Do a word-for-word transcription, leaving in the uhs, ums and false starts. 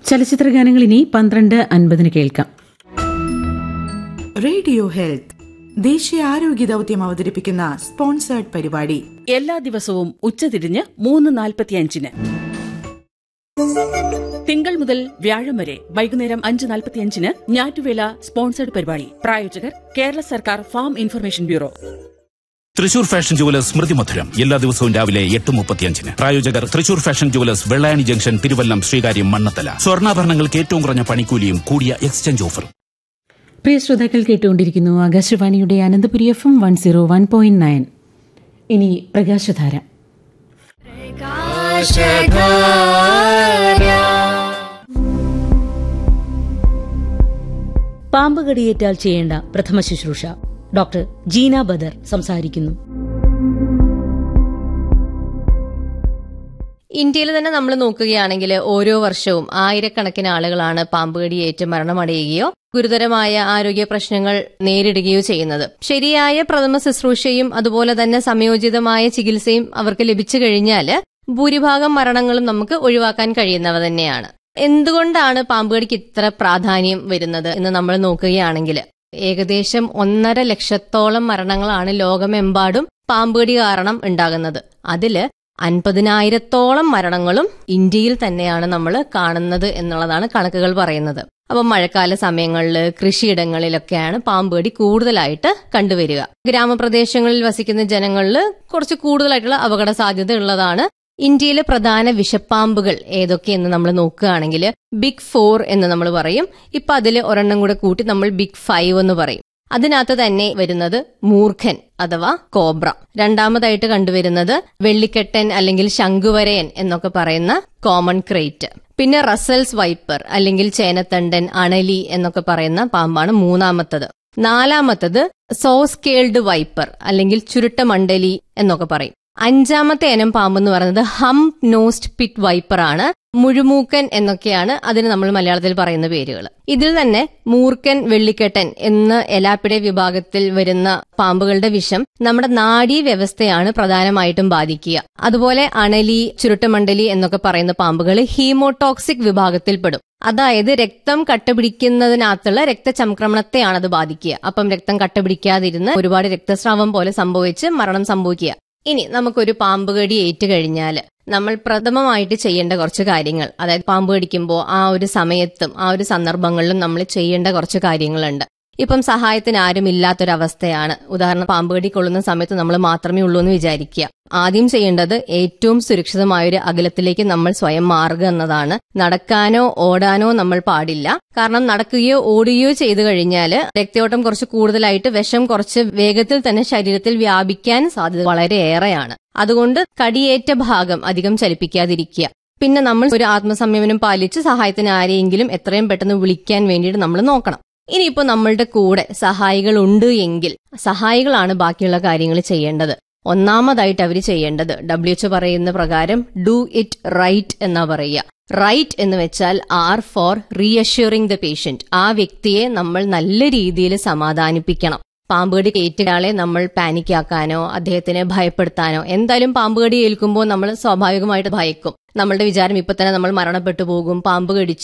ചലച്ചിത്ര ഗാനങ്ങൾ ഇനി പന്ത്രണ്ട് അൻപതിന് കേൾക്കാം. റേഡിയോ ഹെൽത്ത് ദേശീയ ആരോഗ്യ ദൌത്യം അവതരിപ്പിക്കുന്ന സ്പോൺസേർഡ് പരിപാടി എല്ലാ ദിവസവും ഉച്ചതിരിഞ്ഞ് മൂന്ന് നാൽപ്പത്തിയഞ്ചിന്. തിങ്കൾ മുതൽ വ്യാഴം വരെ വൈകുന്നേരം അഞ്ച് നാൽപ്പത്തിയഞ്ചിന് ഞാറ്റുവേല സ്പോൺസേർഡ് പരിപാടി. പ്രായോജകർ കേരള സർക്കാർ farm information bureau. Thrissur fashion jewellers സ്മൃതി മധുരം എല്ലാ ദിവസവും രാവിലെ എട്ട് മുപ്പത്തിയഞ്ചിന്. പ്രായോജകർ Thrissur fashion jewellers Vellayani junction, Thiruvallam, Sreekaryam, Mannathala. സ്വർണ്ണാഭരണങ്ങൾക്ക് ഏറ്റവും കുറഞ്ഞ പണിക്കൂലിയും കൂടിയ എക്സ്ചേഞ്ച് ഓഫറും. പ്രിയ ശ്രോതാക്കൾ കേട്ടുകൊണ്ടിരിക്കുന്നു ആകാശവാണിയുടെ Ananthapuri F M one zero one point nine. ഇനി പ്രകാശധാര. പാമ്പ് കടിയേറ്റാൽ ചെയ്യേണ്ട പ്രഥമ ശുശ്രൂഷ. ഡോക്ടർ ജീന ബദർ സംസാരിക്കുന്നു. ഇന്ത്യയിൽ തന്നെ നമ്മൾ നോക്കുകയാണെങ്കിൽ ഓരോ വർഷവും ആയിരക്കണക്കിന് ആളുകളാണ് പാമ്പുകടിയേറ്റ് മരണമടയുകയോ ഗുരുതരമായ ആരോഗ്യ പ്രശ്നങ്ങൾ നേരിടുകയോ ചെയ്യുന്നത്. ശരിയായ പ്രഥമ ശുശ്രൂഷയും അതുപോലെ തന്നെ സംയോജിതമായ ചികിത്സയും അവർക്ക് ലഭിച്ചു കഴിഞ്ഞാൽ ഭൂരിഭാഗം മരണങ്ങളും നമുക്ക് ഒഴിവാക്കാൻ കഴിയുന്നവ തന്നെയാണ്. എന്തുകൊണ്ടാണ് പാമ്പുകടിക്ക് ഇത്ര പ്രാധാന്യം വരുന്നത് എന്ന് നമ്മൾ നോക്കുകയാണെങ്കിൽ ഏകദേശം ഒന്നര ലക്ഷത്തോളം മരണങ്ങളാണ് ലോകമെമ്പാടും പാമ്പുകടി കാരണം ഉണ്ടാകുന്നത്. അതില് അൻപതിനായിരത്തോളം മരണങ്ങളും ഇന്ത്യയിൽ തന്നെയാണ് നമ്മൾ കാണുന്നത് എന്നുള്ളതാണ് കണക്കുകൾ പറയുന്നത്. അപ്പം മഴക്കാല സമയങ്ങളിൽ കൃഷിയിടങ്ങളിലൊക്കെയാണ് പാമ്പുകടി കൂടുതലായിട്ട് കണ്ടുവരിക. ഗ്രാമപ്രദേശങ്ങളിൽ വസിക്കുന്ന ജനങ്ങളിൽ കുറച്ച് കൂടുതലായിട്ടുള്ള അപകട സാധ്യത ഉള്ളതാണ്. ഇന്ത്യയിലെ പ്രധാന വിഷപ്പാമ്പുകൾ ഏതൊക്കെയെന്ന് നമ്മൾ നോക്കുകയാണെങ്കിൽ ബിഗ് ഫോർ എന്ന് നമ്മൾ പറയും. ഇപ്പൊ അതിൽ ഒരെണ്ണം കൂടെ കൂട്ടി നമ്മൾ ബിഗ് ഫൈവ് എന്ന് പറയും. അതിനകത്ത് തന്നെ വരുന്നത് മൂർഖൻ അഥവാ കോബ്ര. രണ്ടാമതായിട്ട് കണ്ടുവരുന്നത് വെള്ളിക്കെട്ടൻ അല്ലെങ്കിൽ ശംഖുവരയൻ എന്നൊക്കെ പറയുന്ന കോമൺ ക്രേറ്റ്. പിന്നെ റസൽസ് വൈപ്പർ അല്ലെങ്കിൽ ചേനത്തണ്ടൻ, അണലി എന്നൊക്കെ പറയുന്ന പാമ്പാണ് മൂന്നാമത്തത്. നാലാമത്തത് സോസ്കേൾഡ് വൈപ്പർ അല്ലെങ്കിൽ ചുരുട്ടമണ്ഡലി എന്നൊക്കെ പറയും. അഞ്ചാമത്തെ ഇനം പാമ്പെന്ന് പറയുന്നത് ഹംപ് നോസ്ഡ് പിറ്റ് വൈപ്പർ ആണ്. മുഴുമൂക്കൻ എന്നൊക്കെയാണ് അതിന് നമ്മൾ മലയാളത്തിൽ പറയുന്ന പേരുകൾ. ഇതിൽ തന്നെ മൂർഖൻ, വെള്ളിക്കെട്ടൻ എന്ന എലാപ്പിഡെ വിഭാഗത്തിൽ വരുന്ന പാമ്പുകളുടെ വിഷം നമ്മുടെ നാഡീ വ്യവസ്ഥയാണ് പ്രധാനമായിട്ടും ബാധിക്കുക. അതുപോലെ അണലി, ചുരുട്ടമണ്ഡലി എന്നൊക്കെ പറയുന്ന പാമ്പുകൾ ഹീമോടോക്സിക് വിഭാഗത്തിൽപ്പെടും. അതായത് രക്തം കട്ടപിടിക്കുന്നതിനകത്തുള്ള രക്തചംക്രമണത്തെയാണ് അത് ബാധിക്കുക. അപ്പം രക്തം കട്ടപിടിക്കാതിരുന്ന് ഒരുപാട് രക്തസ്രാവം പോലെ സംഭവിച്ച് മരണം സംഭവിക്കുക. ഇനി നമുക്കൊരു പാമ്പുകടി ഏറ്റുകഴിഞ്ഞാൽ നമ്മൾ പ്രഥമമായിട്ട് ചെയ്യേണ്ട കുറച്ച് കാര്യങ്ങൾ, അതായത് പാമ്പ് കടിക്കുമ്പോൾ ആ ഒരു സമയത്തും ആ ഒരു സന്ദർഭങ്ങളിലും നമ്മൾ ചെയ്യേണ്ട കുറച്ച് കാര്യങ്ങളുണ്ട്. ഇപ്പം സഹായത്തിന് ആരും ഇല്ലാത്തൊരവസ്ഥയാണ്. ഉദാഹരണം, പാമ്പ് കടി കൊള്ളുന്ന സമയത്ത് നമ്മൾ മാത്രമേ ഉള്ളൂ എന്ന് വിചാരിക്കുക. ആദ്യം ചെയ്യേണ്ടത് ഏറ്റവും സുരക്ഷിതമായൊരു അകലത്തിലേക്ക് നമ്മൾ സ്വയം മാറുക എന്നതാണ്. നടക്കാനോ ഓടാനോ നമ്മൾ പാടില്ല. കാരണം നടക്കുകയോ ഓടുകയോ ചെയ്തു കഴിഞ്ഞാൽ രക്തയോട്ടം കുറച്ച് കൂടുതലായിട്ട് വിഷം കുറച്ച് വേഗത്തിൽ തന്നെ ശരീരത്തിൽ വ്യാപിക്കാൻ സാധ്യത വളരെയേറെയാണ്. അതുകൊണ്ട് കടിയേറ്റ ഭാഗം അധികം ചലിപ്പിക്കാതിരിക്കുക. പിന്നെ നമ്മൾ ഒരു ആത്മസംയമനം പാലിച്ച് സഹായത്തിന് ആരെയെങ്കിലും എത്രയും പെട്ടെന്ന് വിളിക്കാൻ വേണ്ടിയിട്ട് നമ്മൾ നോക്കണം. ഇനിയിപ്പോ നമ്മളുടെ കൂടെ സഹായികൾ ഉണ്ട് എങ്കിൽ സഹായികളാണ് ബാക്കിയുള്ള കാര്യങ്ങൾ ചെയ്യേണ്ടത്. ഒന്നാമതായിട്ട് അവർ ചെയ്യേണ്ടത് ഡബ്ല്യു എച്ച് പറയുന്ന പ്രകാരം ഡു ഇറ്റ് റൈറ്റ് എന്നാ പറയുക. റൈറ്റ് എന്ന് വെച്ചാൽ R four reassuring the patient. ആ വ്യക്തിയെ നമ്മൾ നല്ല രീതിയിൽ സമാധാനിപ്പിക്കണം. പാമ്പുകടി ഏറ്റയാളെ നമ്മൾ പാനിക്കാക്കാനോ അദ്ദേഹത്തിനെ ഭയപ്പെടുത്താനോ, എന്തായാലും പാമ്പുകടി ഏൽക്കുമ്പോൾ നമ്മൾ സ്വാഭാവികമായിട്ട് ഭയക്കും. നമ്മളുടെ വിചാരം ഇപ്പൊ തന്നെ നമ്മൾ മരണപ്പെട്ടു പോകും, പാമ്പ് കടിച്ചു